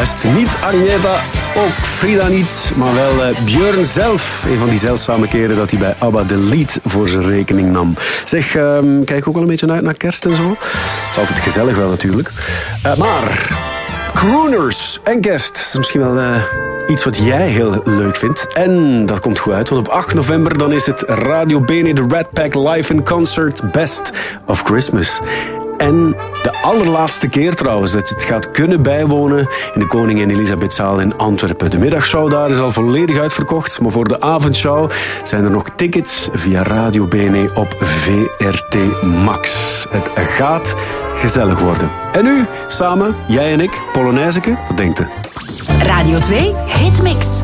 Juist, niet Agneta, ook Frida niet, maar wel Björn zelf. Een van die zeldzame keren dat hij bij ABBA de lead voor zijn rekening nam. Zeg, kijk ook wel een beetje uit naar kerst en zo. Is altijd gezellig wel natuurlijk. Maar crooners en kerst, dat is misschien wel iets wat jij heel leuk vindt. En dat komt goed uit, want op 8 november dan is het Radio Bene de Rat Pack live in concert Best of Christmas. En de allerlaatste keer trouwens dat je het gaat kunnen bijwonen in de Koningin Elisabethzaal in Antwerpen. De middagshow daar is al volledig uitverkocht, maar voor de avondshow zijn er nog tickets via Radio Bene op VRT Max. Het gaat gezellig worden. En nu, samen, jij en ik, Polonaiseke, wat denkt u? Radio 2 Hitmix.